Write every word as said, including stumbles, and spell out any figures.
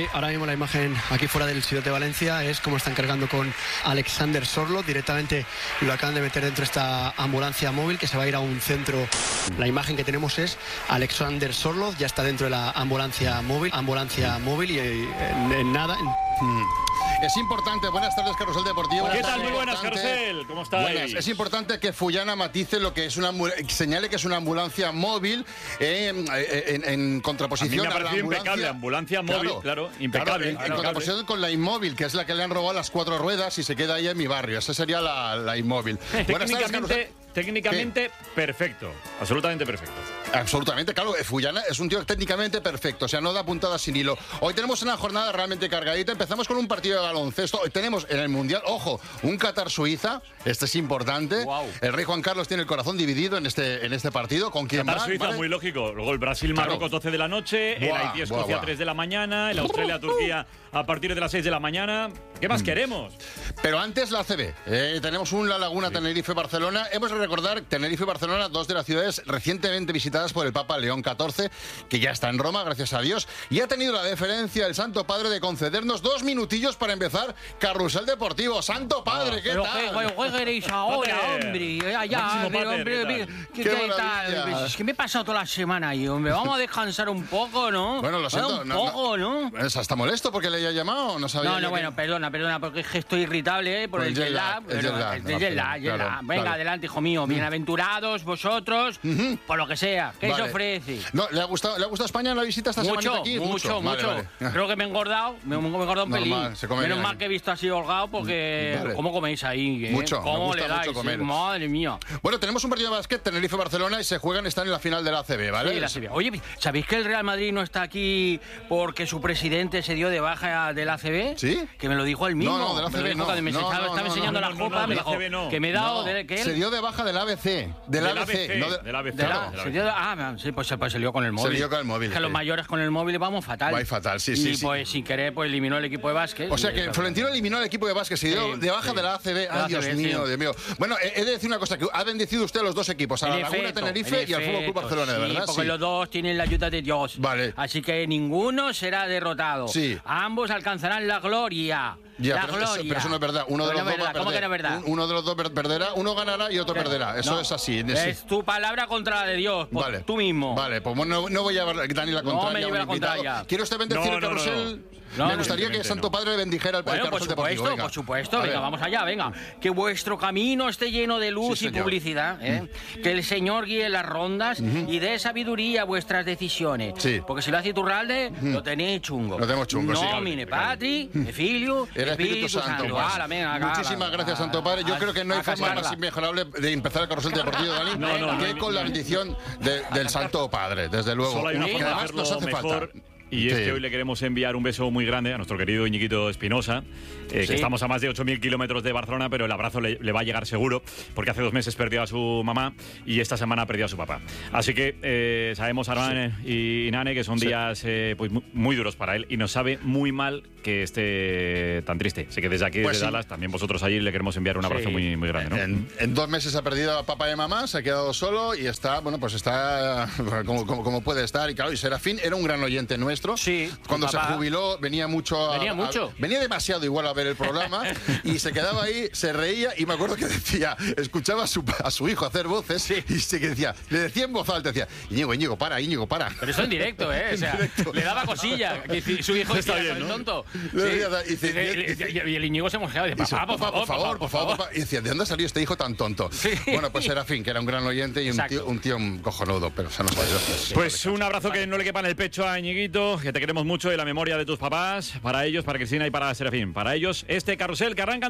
Sí, ahora mismo la imagen aquí fuera del Ciudad de Valencia es como están cargando con Alexander Sorloth. Directamente lo acaban de meter dentro de esta ambulancia móvil que se va a ir a un centro. La imagen que tenemos es Alexander Sorloth, ya está dentro de la ambulancia móvil, ambulancia móvil y en, en nada... En... Es importante, buenas tardes, Carrusel Deportivo. ¿Qué tal? Muy buenas, Carrusel. ¿Cómo estáis? Buenas. Es importante que Fullana matice lo que es una señale que es una ambulancia móvil eh, en, en contraposición a, a, mí me a la ambulancia. Impecable, ambulancia móvil, claro, claro impecable. Claro, en, claro, en contraposición con la inmóvil, que es la que le han robado las cuatro ruedas y se queda ahí en mi barrio. Esa sería la, la inmóvil. Buenas tardes, Carrusel. Técnicamente ¿Qué? perfecto, absolutamente perfecto. Absolutamente, claro, Fullana es un tío técnicamente perfecto, o sea, no da puntadas sin hilo. Hoy tenemos una jornada realmente cargadita, empezamos con un partido de baloncesto, hoy tenemos en el Mundial, ojo, un Qatar-Suiza, este es importante, wow. El rey Juan Carlos tiene el corazón dividido en este, en este partido, ¿con quién va? Qatar-Suiza, ¿vale? Muy lógico, luego el Brasil-Marruecos claro. doce de la noche, buah, el Haití-Escocia tres de la mañana, el Australia-Turquía a partir de las seis de la mañana, ¿qué más mm. queremos? Pero antes la A C B, eh, tenemos un La Laguna sí. Tenerife-Barcelona, hemos de recordar Tenerife y Barcelona, dos de las ciudades recientemente visitadas por el Papa León catorce, que ya está en Roma, gracias a Dios, y ha tenido la deferencia el Santo Padre de concedernos dos minutillos para empezar Carrusel Deportivo. Santo Padre, oh, ¿qué pero tal? ¿Qué queréis ahora, hombre? Ya, ya, hombre, hombre, ¿qué, ¿qué tal? Es que me he pasado toda la semana ahí, hombre. Vamos a descansar un poco, ¿no? Bueno, lo siento. Un no, poco, ¿no? ¿no? ¿Está molesto porque le haya llamado? No, sabía no, no que... bueno, perdona, perdona, porque es que estoy irritable ¿eh? por, por el jet lag. El jet lag, el jet lag. Venga, claro. adelante, hijo mío. Bienaventurados vosotros, uh-huh. por lo que sea. ¿Qué vale. se ofrece? No, ¿le ha gustado, ¿le ha gustado España la visita esta mucho, semana aquí? Mucho, mucho, mucho. Vale, vale. Creo que me he engordado, me he engordado un pelín. Menos mal que he visto así holgado porque... Vale. ¿Cómo coméis ahí? ¿eh? Mucho, ¿Cómo me gusta le dais? mucho comer. ¿Eh? Madre mía. Bueno, tenemos un partido de básquet, Tenerife-Barcelona, y se juegan, están en la final de la A C B, ¿vale? Sí, la A C B. Oye, ¿sabéis que el Real Madrid no está aquí porque su presidente se dio de baja de la A C B? ¿Sí? Que me lo dijo él mismo. No, no, de la A C B no. Cuando me no, estaba, no, estaba no, enseñando no, la no, copa, no, me no, dijo no. que me he dado... No, de, que él... Se dio de baja del A B C. Del A B C. No, del A B C. Ah, sí, pues, pues se lió con el móvil. Se lió con el móvil. Que sí. Los mayores con el móvil vamos fatal. Va fatal, sí, y sí. Y sí. pues sin querer, pues eliminó el equipo de básquet. O sea que Florentino eliminó el equipo de básquet, se dio sí, de baja sí. de la A C B. Ay, Dios mío, Dios mío. Bueno, he de decir una cosa, que ha bendecido usted a los dos equipos, a la Laguna Tenerife y al Fútbol Club Barcelona, sí, ¿de verdad? Porque sí. los dos tienen la ayuda de Dios. Vale. Así que ninguno será derrotado. Sí. Ambos alcanzarán la gloria. Ya, la pero, gloria. Eso, pero eso no es verdad. Uno de los no dos verdad. va a perder. ¿Cómo que no es verdad? Uno de los dos perderá, uno ganará y otro pero, perderá. Eso no, es así. Es sí. tu palabra contra la de Dios. Pues vale. Tú mismo. Vale, pues no, no voy a quitar ni la contraria. No me lleve la contraria. ¿Quiere usted bendecir no, el carrusel? No, no. No, me gustaría que Santo no. Padre bendijera el, bueno, el carrusel por supuesto, deportivo. por supuesto. Venga, venga vamos allá, venga. Que vuestro camino esté lleno de luz sí, y señor. publicidad. ¿eh? Mm. Que el Señor guíe las rondas mm-hmm. y dé sabiduría a vuestras decisiones. Sí. Porque si lo hace Iturralde, mm. lo tenéis chungo. Lo tenemos chungo, sí. Nomine Patri, Filio, el Espíritu Santo. Santo. Ah, venga, muchísimas acá, gracias, Santo Padre. Yo a, creo que no hay forma más inmejorable de empezar el carrusel deportivo, Dani, no, no, que no, con no, la bendición de, del Santo Padre, desde luego. Solo hay una forma de además nos hace mejor. falta. Y es sí. que hoy le queremos enviar un beso muy grande a nuestro querido Iñiguito Espinosa, eh, sí. que estamos a más de ocho mil kilómetros de Barcelona, pero el abrazo le, le va a llegar seguro, porque hace dos meses perdió a su mamá y esta semana perdió a su papá. Así que eh, sabemos, Armán sí. y Nane, que son sí. días eh, pues, muy, muy duros para él y nos sabe muy mal que esté tan triste. Así que desde aquí, pues desde sí. Dallas, también vosotros allí le queremos enviar un abrazo sí. muy, muy grande, ¿no? En, en dos meses ha perdido a papá y a mamá, se ha quedado solo y está, bueno, pues está como, como, como puede estar. Y claro, y Serafín era un gran oyente nuestro. Sí, cuando se jubiló venía mucho a, venía mucho a, venía demasiado igual a ver el programa y se quedaba ahí, se reía y me acuerdo que decía, escuchaba a su, a su hijo hacer voces sí. y se que decía, le decía en voz alta, decía, Íñigo, Íñigo, para, Íñigo, para. Pero eso en directo, ¿eh? O sea, directo. Le daba cosilla, que su hijo está decía, bien, ¿no? tonto. Sí. Y, y, y, y el Íñigo se mojaba y decía, papá, por favor, por favor, por favor, papá. Y decía, ¿de dónde salió este hijo tan tonto? Sí. Bueno, pues Serafín, que era un gran oyente y un tío, un tío cojonudo, pero se nos ha ido. Pues, pues un abrazo vale. que no le quepa en el pecho a Íñiguito, que te queremos mucho y la memoria de tus papás, para ellos, para Cristina y para Serafín. Para ellos, este carrusel que arranca